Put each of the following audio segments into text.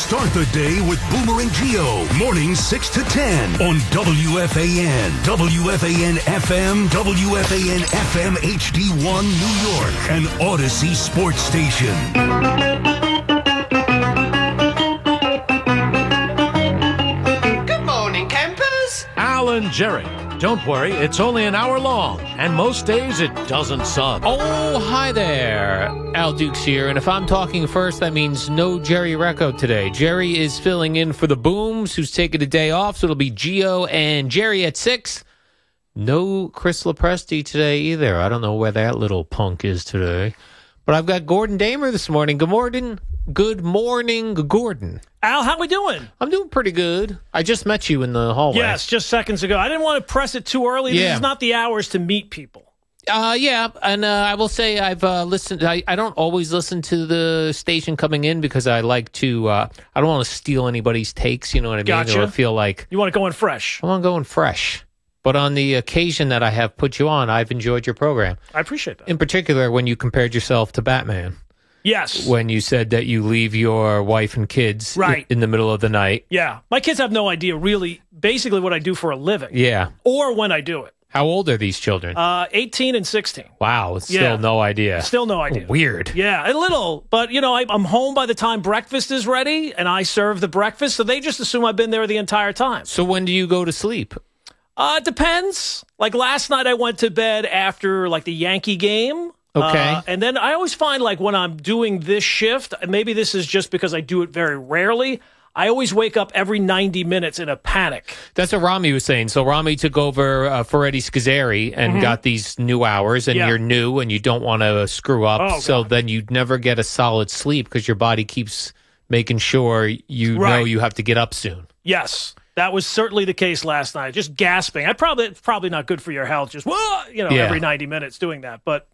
Start the day with Boomer and Geo. Mornings 6 to 10 on WFAN. WFAN FM, WFAN FM HD1 New York, and Odyssey Sports Station. Good morning, campers. Alan Jerry. Don't worry, it's only an hour long, and most days it doesn't suck. Oh, hi there. Al Dukes here, and if I'm talking first, that means no Jerry Recco today. Jerry is filling in for the Booms, who's taking a day off, so it'll be Gio and Jerry at 6. No Chris Lopresti today either. I don't know where that little punk is today. But I've got Gordon Damer this morning. Good morning. Good morning, Gordon. Al, how we doing? I'm doing pretty good. I just met you in the hallway. Yes, just seconds ago. I didn't want to press it too early. Yeah. This is not the hours to meet people. Yeah, and I will say I've listened. I don't always listen to the station coming in because I like to. I don't want to steal anybody's takes. You know what I mean? Gotcha. Or I feel like You want to go in fresh. I want to go in fresh. But on the occasion that I have put you on, I've enjoyed your program. I appreciate that. In particular, when you compared yourself to Batman. Yes. When you said that you leave your wife and kids Right. in the middle of the night. Yeah. My kids have no idea really basically what I do for a living. Yeah. Or when I do it. How old are these children? 18 and 16. Wow. Still yeah. no idea. Still no idea. Weird. Yeah, a little. But, you know, I'm home by the time breakfast is ready, and I serve the breakfast, so they just assume I've been there the entire time. So when do you go to sleep? It depends. Like last night I went to bed after like the Yankee game. Okay. And then I always find like when I'm doing this shift, maybe this is just because I do it very rarely, I always wake up every 90 minutes in a panic. That's what Rami was saying. So Rami took over for Eddie Scazzeri and got these new hours, and Yeah. you're new and you don't want to screw up. Oh, so God. then you never get a solid sleep because your body keeps making sure you know Right. you have to get up soon. Yes, that was certainly the case last night. Just gasping. It's probably not good for your health. Just, whoa, Yeah. every 90 minutes doing that. But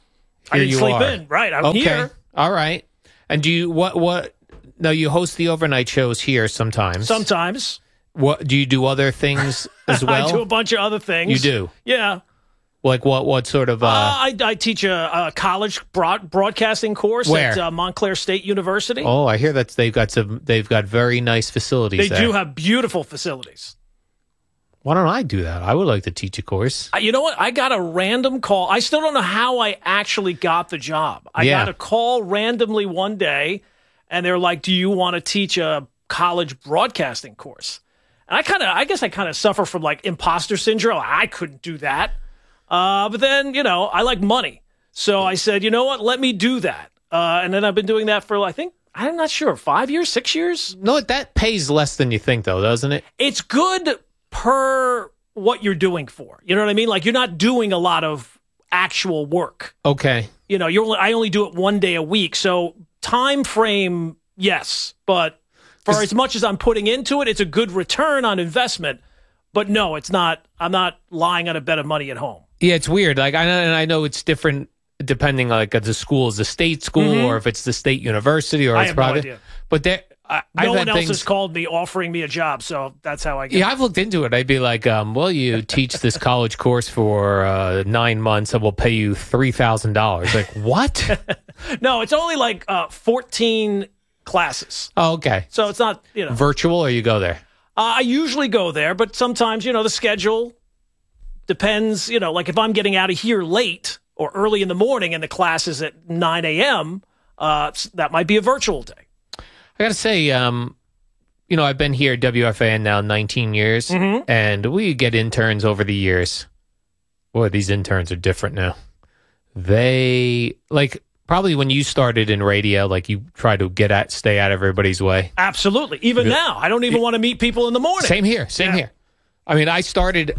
I Here didn't you sleep are. in. Right, I'm Okay. here. All right. And do you, what, no, you host the overnight shows here sometimes. Sometimes. What, do you do other things as well? I do a bunch of other things. You do? Yeah. Like what sort of, I teach a college broadcasting course Where? at Montclair State University. oh, I hear that they've got very nice facilities They there. do have beautiful facilities. Why don't I do that? I would like to teach a course. You know what? I got a random call. I still don't know how I actually got the job. I Yeah. got a call randomly one day, and they're like, "Do you want to teach a college broadcasting course?" And I guess I kind of suffer from like imposter syndrome. I couldn't do that. But then, I like money. So I said, you know what? Let me do that. And then I've been doing that for, I'm not sure, 5 years, 6 years? No, that pays less than you think, though, doesn't it? It's good per what you're doing for. You know what I mean? Like, you're not doing a lot of actual work. Okay. I only do it one day a week. So time frame, yes. But for as much as I'm putting into it, it's a good return on investment. But no, it's not. I'm not lying on a bed of money at home. Yeah, it's weird. Like I know it's different depending like if the school is a state school or if it's the state university or I it's have no private. idea. But No one else has called me offering me a job, so that's how I get Yeah, I've looked into it. I'd be like, well, you teach this college course for 9 months and we'll pay you $3,000. Like, what? No, it's only like 14 classes. Oh, okay. So it's not, Virtual or you go there? I usually go there, but sometimes, the schedule depends, like if I'm getting out of here late or early in the morning and the class is at 9 a.m., that might be a virtual day. I got to say, I've been here at WFAN now 19 years, and we get interns over the years. Boy, these interns are different now. They, probably when you started in radio, you try to stay out of everybody's way. Absolutely. Even now, I don't even want to meet people in the morning. Same here. I mean, I started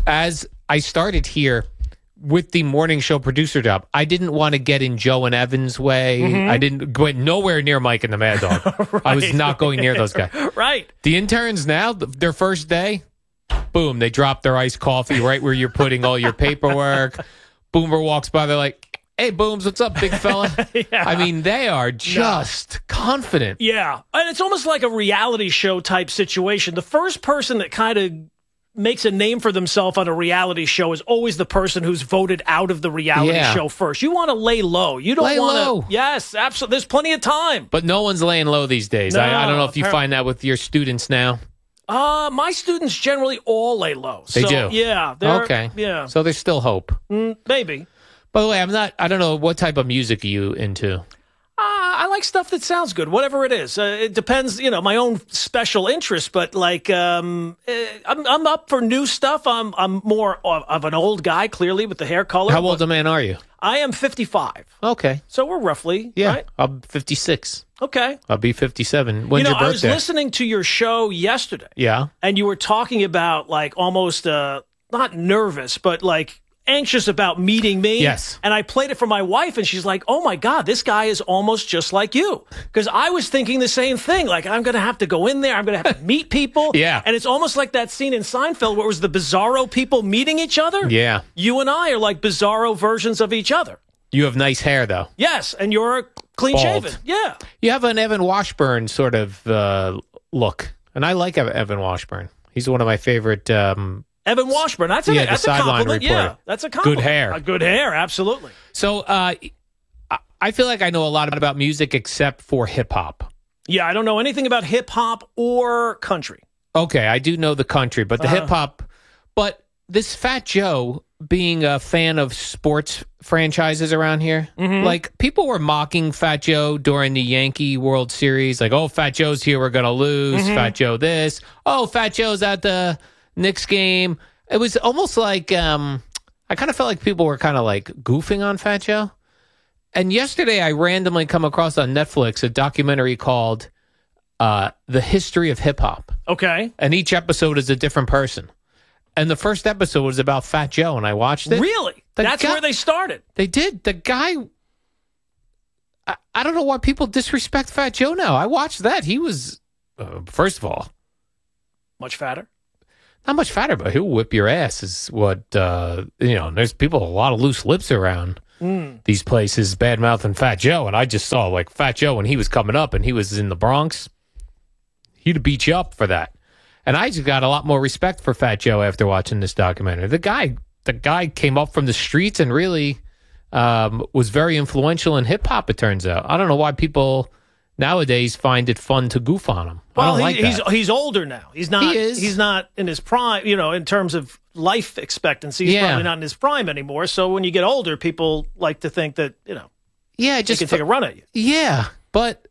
here with the morning show producer job. I didn't want to get in Joe and Evan's way. I didn't go nowhere near Mike and the Mad Dog. Right. I was not going near those guys. Right. The interns now, their first day, boom, they drop their iced coffee right where you're putting all your paperwork. Boomer walks by, they're like, "Hey, Booms, what's up, big fella?" Yeah. I mean, they are just confident. Yeah. And it's almost like a reality show type situation. The first person that kind of makes a name for themselves on a reality show is always the person who's voted out of the reality show first. You want to lay low. You don't want to. Yes, absolutely. There's plenty of time. But no one's laying low these days. No, I don't know if you find that with your students now. My students generally all lay low. They do? Yeah. Okay. Yeah. So there's still hope. Maybe. By the way, I don't know, what type of music are you into? I like stuff that sounds good, whatever it is. It depends, my own special interest. But like, I'm up for new stuff. I'm more of an old guy, clearly, with the hair color. How old a man are you? I am 55. Okay. So we're roughly, Yeah, right? I'm 56. Okay. I'll be 57. When's your birthday? I was listening to your show yesterday. Yeah. And you were talking about like almost not nervous, but like anxious about meeting me. Yes. And I played it for my wife, and she's like, "Oh my God, this guy is almost just like you." Because I was thinking the same thing. Like, I'm going to have to go in there. I'm going to have to meet people. Yeah. And it's almost like that scene in Seinfeld where it was the bizarro people meeting each other. Yeah. You and I are like bizarro versions of each other. You have nice hair, though. Yes. And you're clean shaven. Yeah. You have an Evan Washburn sort of look. And I like Evan Washburn. He's one of my favorite. Evan Washburn. That's a compliment. Reporter. Yeah, that's a compliment. Good hair. Good hair, absolutely. So I feel like I know a lot about music except for hip hop. Yeah, I don't know anything about hip hop or country. Okay, I do know the country, but the hip hop. But this Fat Joe being a fan of sports franchises around here, like people were mocking Fat Joe during the Yankee World Series. Like, oh, Fat Joe's here, we're going to lose. Fat Joe this. Oh, Fat Joe's at the Knicks game. It was almost like I kind of felt like people were kind of like goofing on Fat Joe. And yesterday I randomly come across on Netflix a documentary called The History of Hip Hop. Okay. And each episode is a different person. And the first episode was about Fat Joe, and I watched it. Really? That's where they started. They did. The guy, I don't know why people disrespect Fat Joe now. I watched that. He was, first of all, much fatter. Not much fatter, but he'll whip your ass is what, there's people, a lot of loose lips around these places, bad-mouthing Fat Joe. And I just saw, like, Fat Joe when he was coming up and he was in the Bronx. He'd beat you up for that. And I just got a lot more respect for Fat Joe after watching this documentary. The guy came up from the streets and really was very influential in hip-hop, it turns out. I don't know why people nowadays find it fun to goof on him. Well, I don't like that. he's older now. He's not. He is. He's not in his prime. In terms of life expectancy, he's probably not in his prime anymore. So when you get older, people like to think that yeah, they can take a run at you. Yeah, but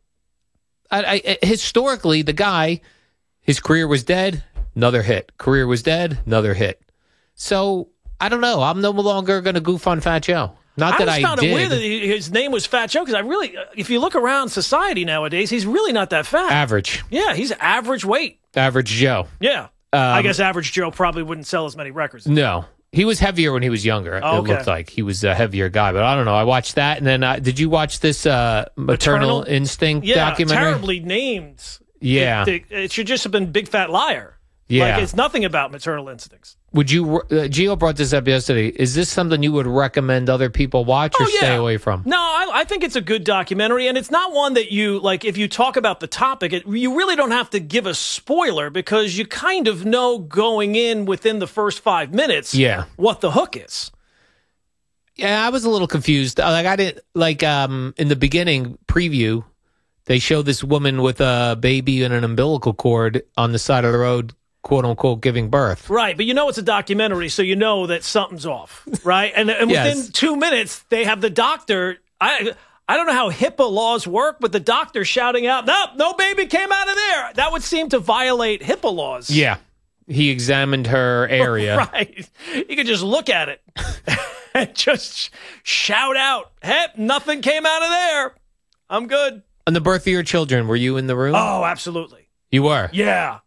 I historically, the guy, his career was dead. Another hit. Career was dead. Another hit. So I don't know. I'm no longer going to goof on Fat Joe. Not that I did. I found it weird that his name was Fat Joe, because if you look around society nowadays, he's really not that fat. Average. Yeah, he's average weight. Average Joe. Yeah. I guess average Joe probably wouldn't sell as many records. No. He was heavier when he was younger. Oh, okay. It looked like he was a heavier guy, but I don't know. I watched that, and then did you watch this Maternal Instinct documentary? Terribly named. Yeah. It should just have been Big Fat Liar. Yeah. Like, it's nothing about maternal instincts. Would you, Gio brought this up yesterday, is this something you would recommend other people watch or stay away from? No, I think it's a good documentary, and it's not one that you, like, if you talk about the topic, you really don't have to give a spoiler, because you kind of know going in within the first 5 minutes what the hook is. Yeah, I was a little confused. Like, I didn't, like, in the beginning preview, they show this woman with a baby and an umbilical cord on the side of the road, quote unquote, giving birth. Right, but it's a documentary, so you know that something's off, right? And within 2 minutes, they have the doctor. I don't know how HIPAA laws work, but the doctor shouting out, no baby came out of there. That would seem to violate HIPAA laws. Yeah, he examined her area. Right, you could just look at it and just shout out, hey, nothing came out of there. I'm good. On the birth of your children, were you in the room? Oh, absolutely. You were? Yeah.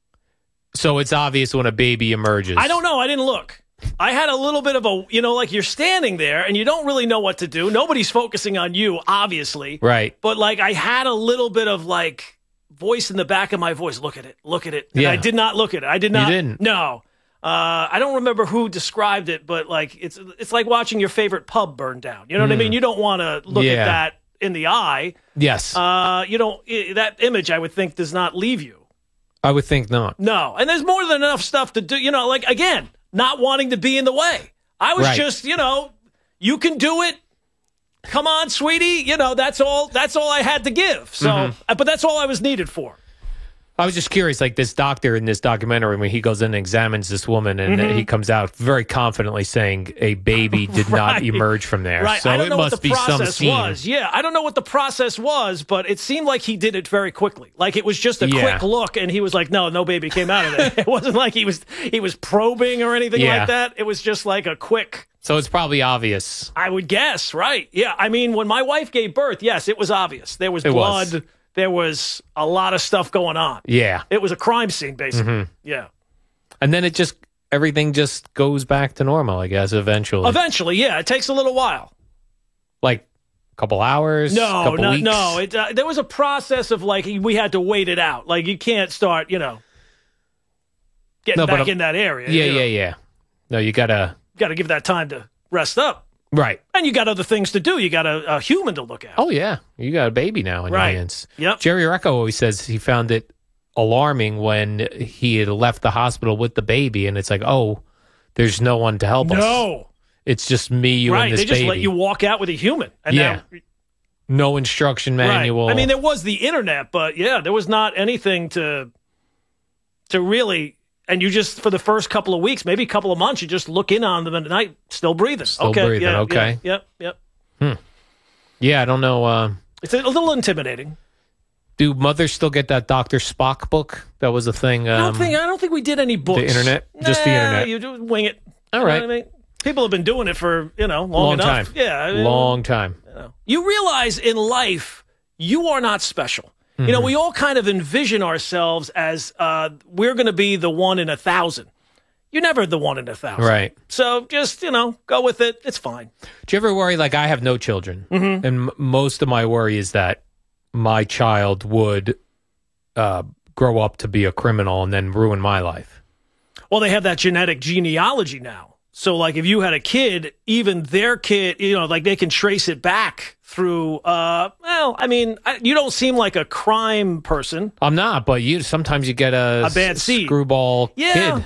So it's obvious when a baby emerges. I don't know. I didn't look. I had a little bit of a, like you're standing there and you don't really know what to do. Nobody's focusing on you, obviously. Right. But like I had a little bit of like voice in the back of my voice. Look at it. Look at it. And I did not look at it. I did not. You didn't? No. I don't remember who described it, but like it's like watching your favorite pub burn down. You know what I mean? You don't want to look at that in the eye. Yes. That image, I would think, does not leave you. I would think not. No. And there's more than enough stuff to do. Like, again, not wanting to be in the way. I was just, you can do it. Come on, sweetie. That's all I had to give. So, but that's all I was needed for. I was just curious, like this doctor in this documentary, when he goes in and examines this woman, and he comes out very confidently saying a baby did not emerge from there. Right. So I don't it know must what the be some process scene. was. Yeah, I don't know what the process was, but it seemed like he did it very quickly. Like it was just a quick look, and he was like, no baby came out of there. It wasn't like he was probing or anything like that. It was just like a quick. So it's probably obvious. I would guess, right? Yeah, I mean, when my wife gave birth, yes, it was obvious. There was blood. There was a lot of stuff going on. Yeah. It was a crime scene, basically. Yeah. And then everything just goes back to normal, I guess, eventually. Eventually, yeah. It takes a little while. Like a couple hours? No. Weeks? There was a process of, like, we had to wait it out. Like, you can't start, getting back in that area. Yeah. No, you got to give that time to rest up. Right. And you got other things to do. You got a human to look at. Oh, yeah. You got a baby now in your hands. Yep. Jerry Recco always says he found it alarming when he had left the hospital with the baby, and it's like, oh, there's no one to help us. No. It's just me, you, and this baby. They just let you walk out with a human. And now, no instruction manual. Right. I mean, there was the internet, but, there was not anything to really... And you just, for the first couple of weeks, maybe a couple of months, you just look in on them at night, still breathing. Still breathing, okay. Yep. Yeah, I don't know. It's a little intimidating. Do mothers still get that Dr. Spock book? That was a thing. I don't think we did any books. The internet? Just the internet. You do wing it. All right. You know what I mean? People have been doing it for, long enough. Time. Yeah. Long time. You realize in life, you are not special. We all kind of envision ourselves as we're going to be the 1 in 1,000. You're never the 1 in 1,000. Right. So just, go with it. It's fine. Do you ever worry, like I have no children, and most of my worry is that my child would grow up to be a criminal and then ruin my life? Well, they have that genetic genealogy now. So, like, if you had a kid, even their kid, like they can trace it back through, you don't seem like a crime person. I'm not, but sometimes you get a bad seed. Screwball kid.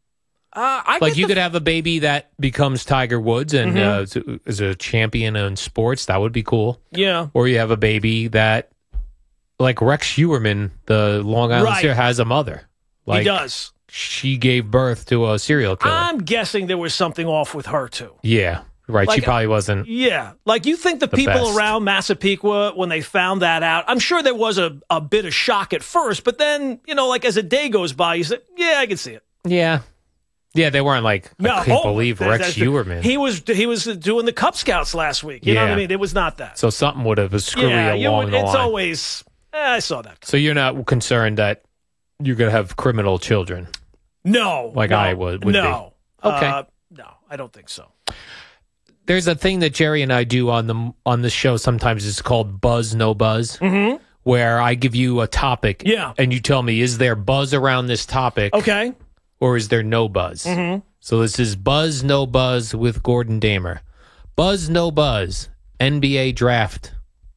You could have a baby that becomes Tiger Woods and is a champion in sports. That would be cool. Yeah. Or you have a baby that, like Rex Heuerman, the Long Island Serial, has a mother. He does. She gave birth to a serial killer. I'm guessing there was something off with her, too. Yeah, right. She probably wasn't. Yeah. Like, you think the people best around Massapequa, when they found that out, I'm sure there was a bit of shock at first, but then, as a day goes by, you say, yeah, I can see it. Yeah. Yeah, they weren't like, I can't believe Rex Heuerman. He was doing the Cub Scouts last week. You know what I mean? It was not that. So something would have been screwy along the line. It's always, I saw that. So you're not concerned that you're going to have criminal children? No. I would be. Okay. No, I don't think so. There's a thing that Jerry and I do on the show sometimes. It's called Buzz No Buzz, where I give you a topic, and you tell me, is there buzz around this topic? Okay. Or is there no buzz? So this is Buzz No Buzz with Gordon Damer. Buzz No Buzz, NBA draft.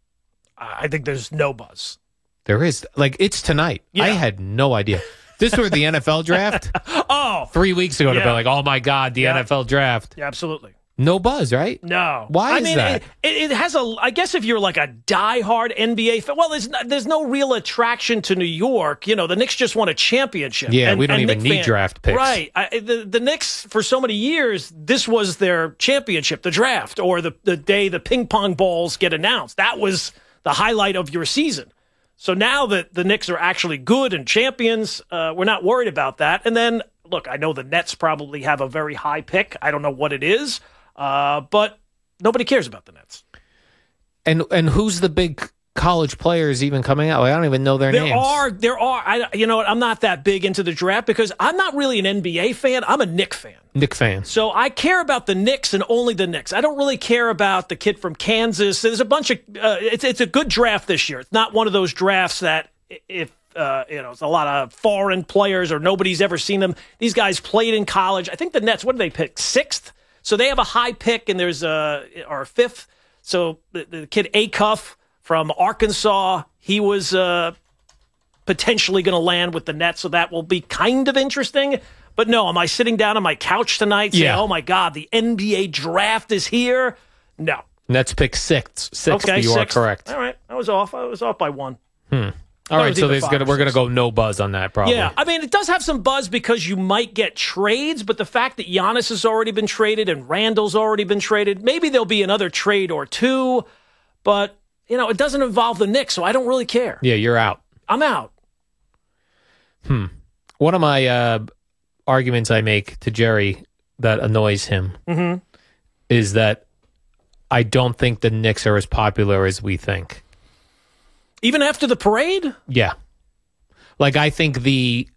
I think there's no buzz. There is. Like, it's tonight. Yeah. I had no idea. This were the NFL draft? 3 weeks ago to be like, oh my God, the NFL draft. Yeah, absolutely. No buzz, right? No. Why is that? It has I guess if you're like a diehard NBA fan, well, there's no real attraction to New York. The Knicks just won a championship. Yeah, we don't even need draft picks. Right. The Knicks, for so many years, this was their championship, the draft, or the day the ping pong balls get announced. That was the highlight of your season. So now that the Knicks are actually good and champions, we're not worried about that. And then, look, I know the Nets probably have a very high pick. I don't know what it is, but nobody cares about the Nets. And who's the big college players even coming out? I don't even know their names. There are. You know what? I'm not that big into the draft because I'm not really an NBA fan. I'm a Knicks fan. Knicks fan. So I care about the Knicks and only the Knicks. I don't really care about the kid from Kansas. There's a bunch of. It's a good draft this year. It's not one of those drafts that if it's a lot of foreign players or nobody's ever seen them. These guys played in college. I think the Nets. What did they pick? 6th. So they have a high pick, and there's or 5th. So the kid Acuff from Arkansas, he was potentially going to land with the Nets, so that will be kind of interesting. But no, am I sitting down on my couch tonight saying, oh, my God, the NBA draft is here? No. Nets pick sixth. Okay, you are correct. All right, I was off by one. All right, so we're going to go no buzz on that, probably. Yeah, I mean, it does have some buzz because you might get trades, but the fact that Giannis has already been traded and Randall's already been traded, maybe there'll be another trade or two, but, it doesn't involve the Knicks, so I don't really care. Yeah, you're out. I'm out. One of my arguments I make to Jerry that annoys him is that I don't think the Knicks are as popular as we think. Even after the parade? Yeah. Like, I think the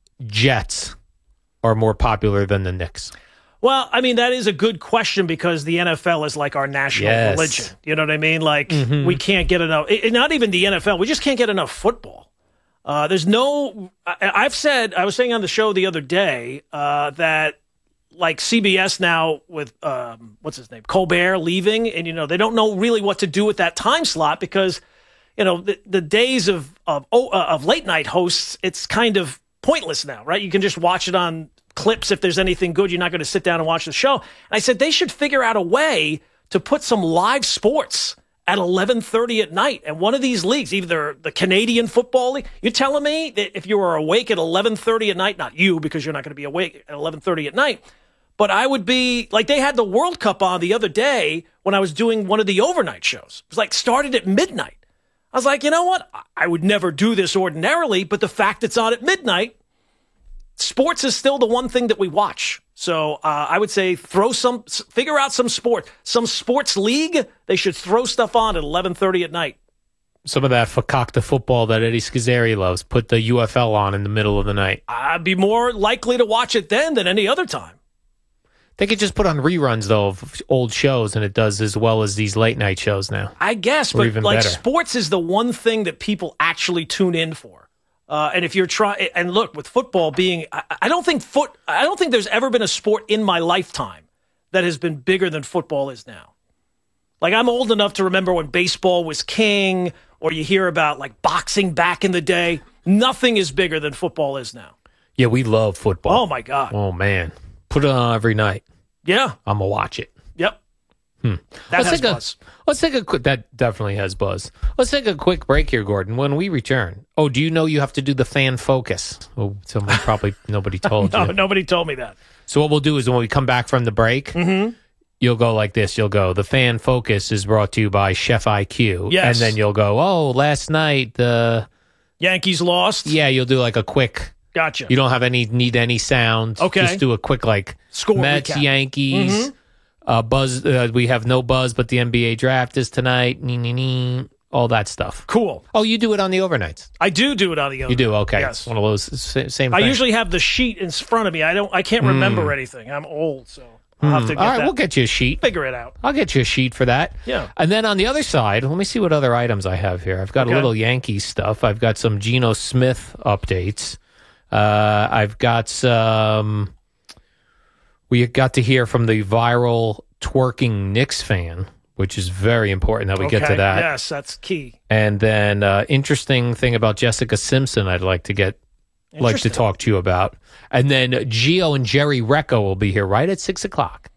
Jets are more popular than the Knicks. Well, I mean, that is a good question because the NFL is like our national religion. You know what I mean? Like, we can't get enough. Not even the NFL. We just can't get enough football. There's no. I was saying on the show the other day that, like, CBS now with, what's his name? Colbert leaving. And, they don't know really what to do with that time slot because, the days of late night hosts, it's kind of pointless now, right? You can just watch it on clips. If there's anything good, you're not going to sit down and watch the show. And I said they should figure out a way to put some live sports at 11:30 at night. And one of these leagues, either the Canadian Football League, you're telling me that if you were awake at 11:30 at night, not you because you're not going to be awake at 11:30 at night, but I would be, like, they had the World Cup on the other day when I was doing one of the overnight shows. It was like started at midnight. I was like, you know what? I would never do this ordinarily, but the fact it's on at midnight, sports is still the one thing that we watch. So I would say figure out some sports league. They should throw stuff on at 11:30 at night. Some of that fakakta football that Eddie Schizzeri loves. Put the UFL on in the middle of the night. I'd be more likely to watch it then than any other time. They could just put on reruns, though, of old shows, and it does as well as these late-night shows now. I guess, but like better. Sports is the one thing that people actually tune in for. And if you're trying, and look, with football being, I don't think there's ever been a sport in my lifetime that has been bigger than football is now. Like, I'm old enough to remember when baseball was king, or you hear about, like, boxing back in the day. Nothing is bigger than football is now. Yeah, we love football. Oh, my God. Oh, man. Put it on every night. Yeah. I'm going to watch it. Yep. That has buzz. Let's take a quick, that definitely has buzz. Let's take a quick break here, Gordon. When we return, do you know you have to do the fan focus? Oh, nobody told you. No, nobody told me that. So what we'll do is when we come back from the break, you'll go like this. You'll go, the fan focus is brought to you by Chef IQ. Yes. And then you'll go, last night the Yankees lost. Yeah, you'll do like a quick. Gotcha. You don't need any sound. Okay. Just do a quick, like, score Mets, recap. Yankees, buzz. We have no buzz, but the NBA draft is tonight. All that stuff. Cool. Oh, you do it on the overnights. I do it on the overnight. You do? Okay. Yes. One of those same thing. I usually have the sheet in front of me. I can't remember anything. I'm old, so I'll have to get all right, that. we'll get you a sheet. Figure it out. I'll get you a sheet for that. Yeah. And then on the other side, let me see what other items I have here. I've got a little Yankees stuff. I've got some Geno Smith updates. I've got some. We got to hear from the viral twerking Knicks fan, which is very important that we get to that. Yes, that's key. And then interesting thing about Jessica Simpson I'd like to talk to you about. And then Gio and Jerry Recco will be here right at 6 o'clock.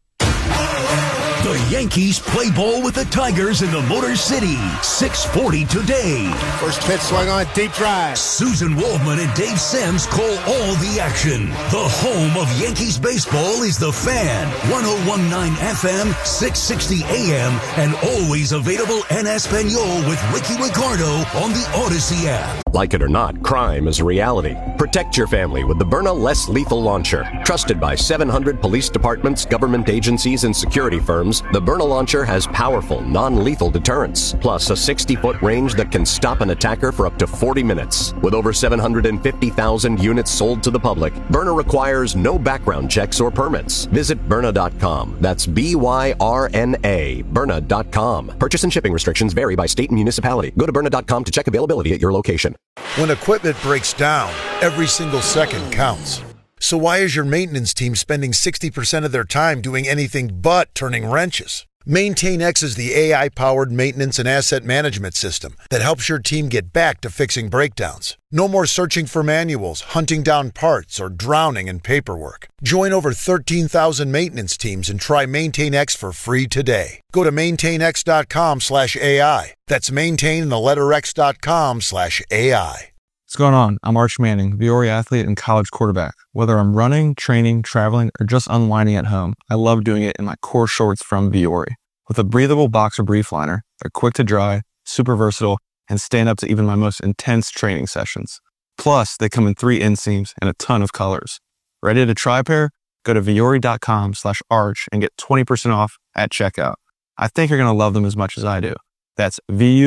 The Yankees play ball with the Tigers in the Motor City. 6:40 today. First pitch swung on, deep drive. Susan Waldman and Dave Sims call all the action. The home of Yankees baseball is The Fan. 101.9 FM, 660 AM, and always available en Espanol with Ricky Ricardo on the Odyssey app. Like it or not, crime is a reality. Protect your family with the Byrna Less Lethal Launcher. Trusted by 700 police departments, government agencies, and security firms, the Byrna Launcher has powerful, non-lethal deterrence, plus a 60-foot range that can stop an attacker for up to 40 minutes. With over 750,000 units sold to the public, Byrna requires no background checks or permits. Visit Byrna.com. That's BYRNA, Byrna.com. Purchase and shipping restrictions vary by state and municipality. Go to Byrna.com to check availability at your location. When equipment breaks down, every single second counts. So why is your maintenance team spending 60% of their time doing anything but turning wrenches? MaintainX is the AI-powered maintenance and asset management system that helps your team get back to fixing breakdowns. No more searching for manuals, hunting down parts, or drowning in paperwork. Join over 13,000 maintenance teams and try MaintainX for free today. Go to maintainx.com/AI. That's maintain.x.com/AI. What's going on? I'm Arch Manning, Viore athlete and college quarterback. Whether I'm running, training, traveling, or just unwinding at home, I love doing it in my core shorts from Viore. With a breathable boxer brief liner, they're quick to dry, super versatile, and stand up to even my most intense training sessions. Plus, they come in 3 inseams and a ton of colors. Ready to try a pair? Go to viore.com/arch and get 20% off at checkout. I think you're going to love them as much as I do. That's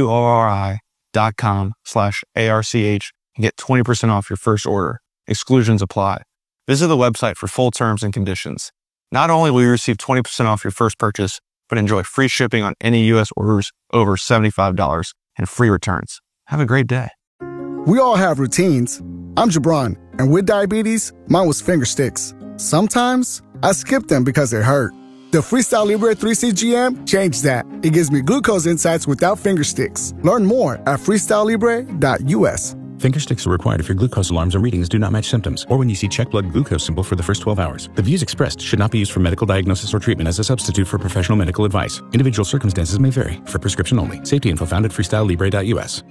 VUORI.com/ARCH and get 20% off your first order. Exclusions apply. Visit the website for full terms and conditions. Not only will you receive 20% off your first purchase, but enjoy free shipping on any U.S. orders over $75 and free returns. Have a great day. We all have routines. I'm Jabron, and with diabetes, mine was finger sticks. Sometimes I skip them because it hurt. The Freestyle Libre 3CGM changed that. It gives me glucose insights without finger sticks. Learn more at freestylelibre.us. Finger sticks are required if your glucose alarms and readings do not match symptoms, or when you see check blood glucose symbol for the first 12 hours. The views expressed should not be used for medical diagnosis or treatment as a substitute for professional medical advice. Individual circumstances may vary. For prescription only. Safety info found at freestylelibre.us.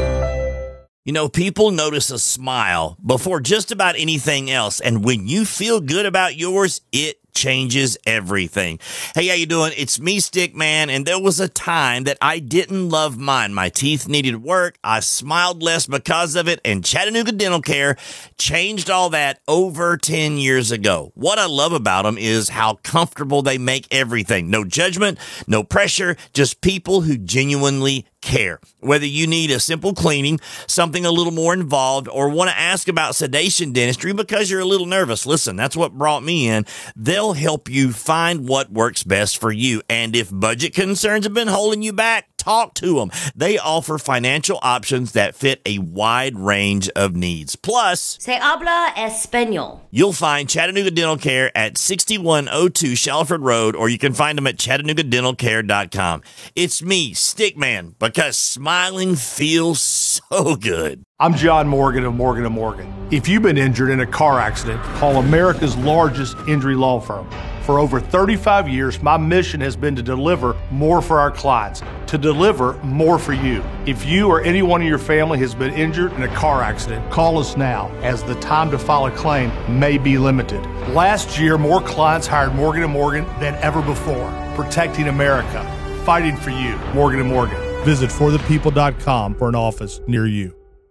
You know, people notice a smile before just about anything else, and when you feel good about yours, it changes everything. Hey, how you doing? It's me, Stickman, and there was a time that I didn't love mine. My teeth needed work. I smiled less because of it, and Chattanooga Dental Care changed all that over 10 years ago. What I love about them is how comfortable they make everything. No judgment, no pressure, just people who genuinely care. Whether you need a simple cleaning, something a little more involved, or want to ask about sedation dentistry because you're a little nervous, listen, that's what brought me in. They'll help you find what works best for you. And if budget concerns have been holding you back, talk to them. They offer financial options that fit a wide range of needs. Plus, Se habla español. You'll find Chattanooga Dental Care at 6102 Shalford Road, or you can find them at ChattanoogaDentalCare.com. It's me, Stickman, because smiling feels so good. I'm John Morgan of Morgan & Morgan. If you've been injured in a car accident, call America's largest injury law firm. For over 35 years, my mission has been to deliver more for our clients, to deliver more for you. If you or anyone in your family has been injured in a car accident, call us now, as the time to file a claim may be limited. Last year, more clients hired Morgan & Morgan than ever before, protecting America, fighting for you. Morgan & Morgan. Visit forthepeople.com for an office near you.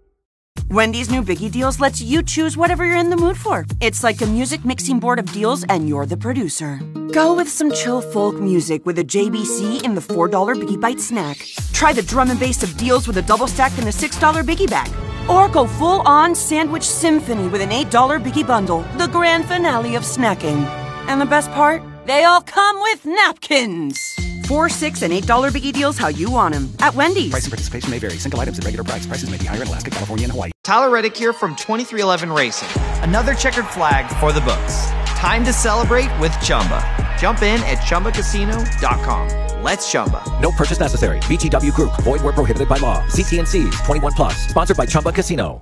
Wendy's new Biggie Deals lets you choose whatever you're in the mood for. It's like a music mixing board of deals, and you're the producer. Go with some chill folk music with a JBC in the $4 Biggie Bite snack. Try the drum and bass of deals with a double stack in the $6 Biggie Bag. Or go full-on sandwich symphony with an $8 Biggie Bundle, the grand finale of snacking. And the best part? They all come with napkins. $4, $6, and $8 Biggie Deals how you want them at Wendy's. Price and participation may vary. Single items at regular price. Prices may be higher in Alaska, California, and Hawaii. Tyler Reddick here from 2311 Racing. Another checkered flag for the books. Time to celebrate with Chumba. Jump in at ChumbaCasino.com. Let's Chumba. No purchase necessary. VGW Group. Void where prohibited by law. See T&Cs. 21 plus. Sponsored by Chumba Casino.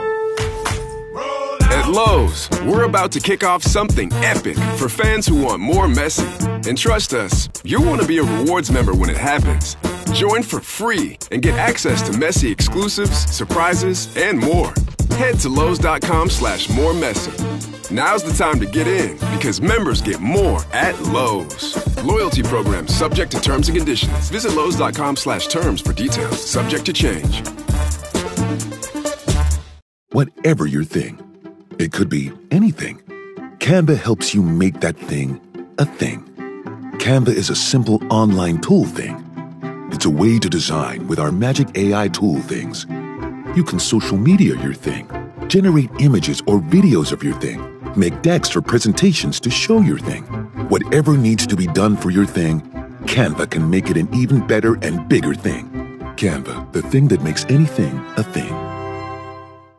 At Lowe's, we're about to kick off something epic for fans who want more Messi. And trust us, you'll want to be a rewards member when it happens. Join for free and get access to Messi exclusives, surprises, and more. Head to Lowe's.com/more Messi. Now's the time to get in because members get more at Lowe's. Loyalty program subject to terms and conditions. Visit Lowe's.com/terms for details. Subject to change. Whatever your thing, it could be anything. Canva helps you make that thing a thing. Canva is a simple online tool thing. It's a way to design with our magic AI tool things. You can social media your thing, generate images or videos of your thing, make decks for presentations to show your thing. Whatever needs to be done for your thing, Canva can make it an even better and bigger thing. Canva, the thing that makes anything a thing.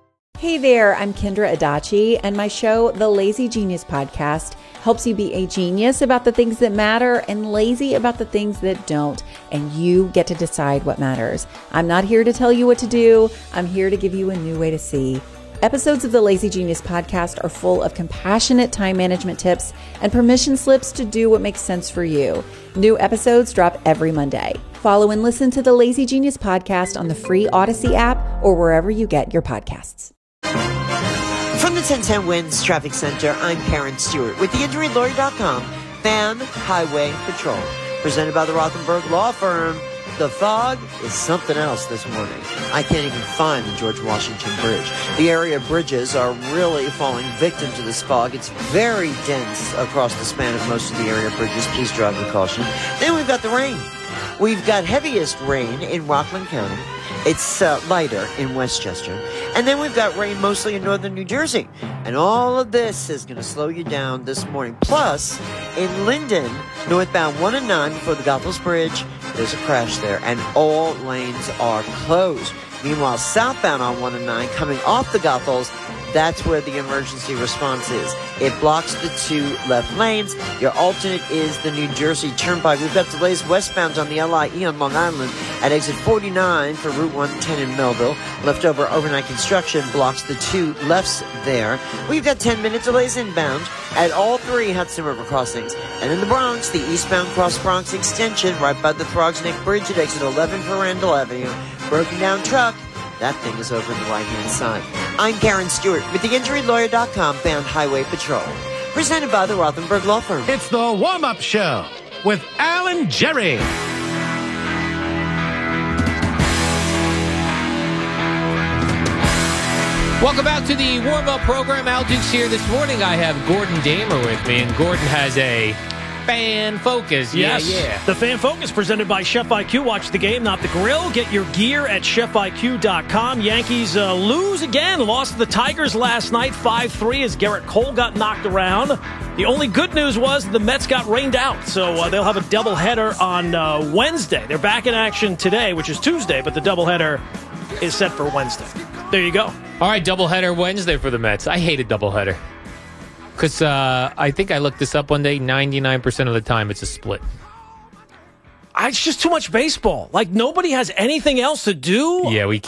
Hey there, I'm Kendra Adachi, and my show, The Lazy Genius Podcast, helps you be a genius about the things that matter and lazy about the things that don't, and you get to decide what matters. I'm not here to tell you what to do. I'm here to give you a new way to see. Episodes of the Lazy Genius Podcast are full of compassionate time management tips and permission slips to do what makes sense for you. New episodes drop every Monday. Follow and listen to the Lazy Genius Podcast on the free Odyssey app or wherever you get your podcasts. From the 1010 Winds Traffic Center, I'm Karen Stewart with theinjurylawyer.com Fan Highway Patrol. Presented by the Rothenberg Law Firm. The fog is something else this morning. I can't even find the George Washington Bridge. The area bridges are really falling victim to this fog. It's very dense across the span of most of the area bridges. Please drive with caution. Then we've got the rain. We've got heaviest rain in Rockland County. It's lighter in Westchester. And then we've got rain mostly in northern New Jersey. And all of this is going to slow you down this morning. Plus, in Linden, northbound 1 and 9 before the Goethals Bridge, there's a crash there, and all lanes are closed. Meanwhile, southbound on 1 and 9, coming off the Goethals, that's where the emergency response is. It blocks the 2 left lanes. Your alternate is the New Jersey Turnpike. We've got delays westbound on the LIE on Long Island at exit 49 for Route 110 in Melville. Leftover overnight construction blocks the 2 lefts there. We've got 10-minute delays inbound at all 3 Hudson River crossings. And in the Bronx, the eastbound Cross Bronx extension right by the Throgs Neck Bridge at exit 11 for Randall Avenue. Broken down truck. That thing is over the right-hand side. I'm Karen Stewart with theinjurylawyer.com Fan Highway Patrol. Presented by the Rothenberg Law Firm. It's the warm-up show with Alan Jerry. Welcome back to the warm-up program. Al Dukes here. This morning I have Gordon Damer with me, and Gordon has a Fan Focus. Yes, Yeah. the Fan Focus presented by Chef IQ. Watch the game, not the grill. Get your gear at chefiq.com. Yankees lose again. Lost to the Tigers last night, 5-3, as Garrett Cole got knocked around. The only good news was the Mets got rained out, so they'll have a doubleheader on Wednesday. They're back in action today, which is Tuesday, but the doubleheader is set for Wednesday. There you go. All right, doubleheader Wednesday for the Mets. I hate a doubleheader. Because I think I looked this up one day, 99% of the time it's a split. It's just too much baseball. Like, nobody has anything else to do. Yeah, we